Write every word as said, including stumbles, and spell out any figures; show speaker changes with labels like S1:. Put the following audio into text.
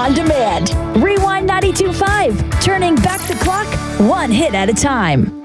S1: on demand. Rewind ninety-two point five, turning back the clock one hit at a time.